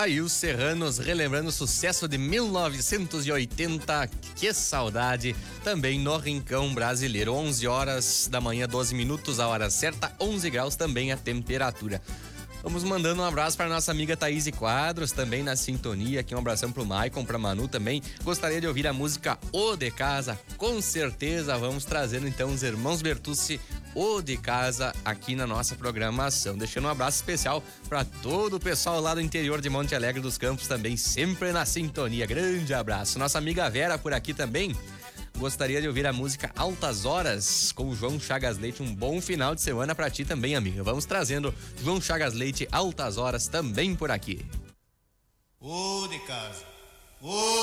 Aí os Serranos relembrando o sucesso de 1980, que saudade, também no Rincão Brasileiro. 11 horas da manhã, 12 minutos, a hora certa, 11 graus também a temperatura. Vamos mandando um abraço para nossa amiga Thaís Quadros, também na sintonia. Aqui um abração pro Maicon, pra Manu também. Gostaria de ouvir a música O de Casa, com certeza vamos trazendo então os irmãos Bertucci, O de Casa, aqui na nossa programação. Deixando um abraço especial para todo o pessoal lá do interior de Monte Alegre dos Campos também, sempre na sintonia. Grande abraço. Nossa amiga Vera por aqui também. Gostaria de ouvir a música Altas Horas com o João Chagas Leite. Um bom final de semana pra ti também, amiga. Vamos trazendo João Chagas Leite, Altas Horas também por aqui. Ô de casa, ô